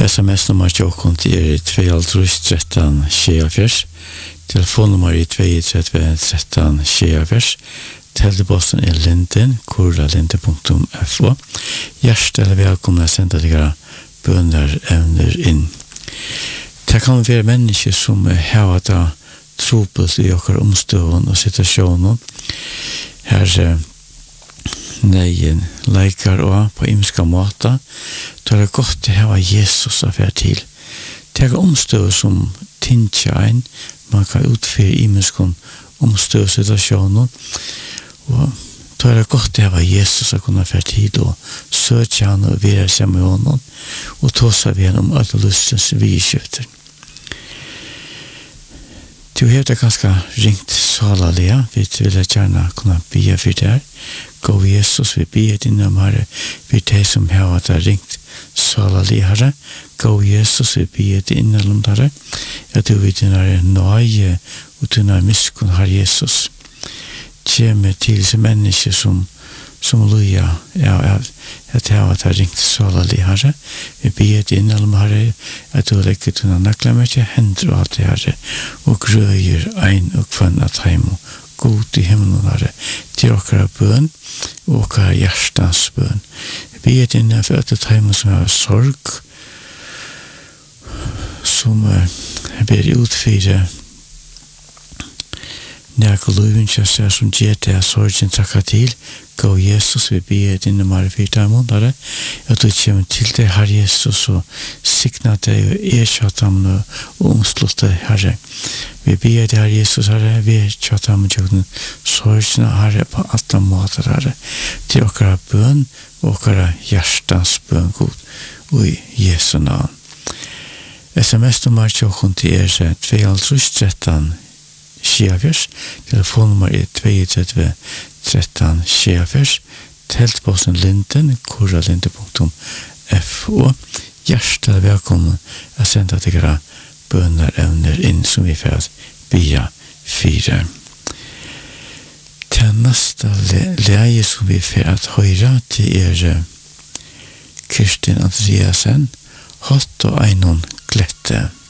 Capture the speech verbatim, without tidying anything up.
sms-nummer til åkken er två tre tretton tjugosex. Telefonnummer er två tre tretton tjugosex. Telebosten er linden, kurralinde punktum f o. Hjertelig velkomna senda dere bønner evner inn. Det kan være mennesker som har da trobult i okkar omstøvun og situasjonen. Her neien leikar og på imska måta. Det er godt å ha Jesus av her til. Det er omstøv som tinsja ein. Man kan utføre imeskon omstøv situasjonen. Og det er godt å ha Jesus av kunne fer tid og søke han og være sammen med honom og ta seg ved om alle lustens vidskjøter. Du har det ganske ringt salalia, vi vil gjerne kunne bia for det her. Gå Jesus, vi bia dine om herre, vi det som har det ringt salalia herre. Gå Jesus, vi bia dine om herre. Ja, du vet dine nøye og dine miskun herre Jesus. Kjemme til seg mennesker som som loja, ja, at jeg har det ringt salalia herre. Vi bia dine om herre, at du legger dine nakla med ikke hender og alt det herre, og grøyer ein og kvann at heim og god i himmelen herre, til okkara bøn og okkara hjertans bøn. Vi bia dine for at det heim som har sorg, som uh, blir utfyrir Nærke løyven kjøsser som gjør det er sorgen takka til. Gå Jesus, vi bier dine mare fyrta måneder. Og du kommer til det, Herre Jesus, og sikna deg og erkjøttam og omslutte, Herre. Vi bier det, Herre Jesus, Herre. Vi erkjøttam og sorgen, Herre, på alle måter, Herre. Til okkara bøn og okkara hjertans bøn, god. Og i Jesu navn. sms-nummer til åkken til er två tre tretton tjugosex. Telefonnummer er två tre tretton tjugosex. Teltposten linden, kurralinde punktum f o. Hjertelig velkommen å sende dere bønner evner inn som vi får bia fire. Til neste leie som vi får høyre til er Kristin Andreasen, Hatt og Einon Glette.